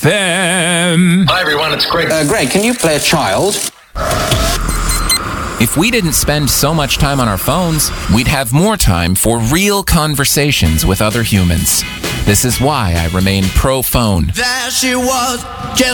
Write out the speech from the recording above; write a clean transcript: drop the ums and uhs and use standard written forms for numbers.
FM. Hi everyone, it's Greg. Greg, can you play a child? If we didn't spend so much time on our phones, we'd have more time for real conversations with other humans. This is why I remain pro-phone. There she was, just